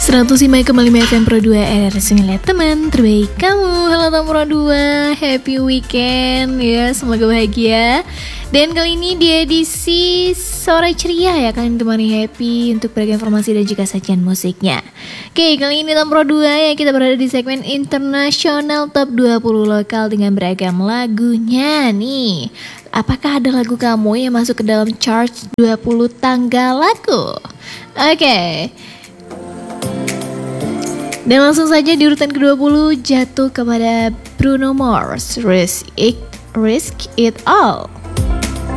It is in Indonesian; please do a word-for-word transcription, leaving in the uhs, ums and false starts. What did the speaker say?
seratus lima koma lima F M Pro dua R R Sengilet teman terbaik kamu. Halo teman Pro dua, happy weekend ya, semoga bahagia. Dan kali ini di edisi sore ceria ya, kalian temani happy untuk beragam informasi dan juga sajian musiknya. Oke, kali ini teman Pro dua ya, kita berada di segmen internasional top dua puluh lokal dengan beragam lagunya nih. Apakah ada lagu kamu yang masuk ke dalam chart dua puluh tangga lagu? Oke. Dan langsung saja di urutan ke dua puluh jatuh kepada Bruno Mars, Risk It, Risk It All.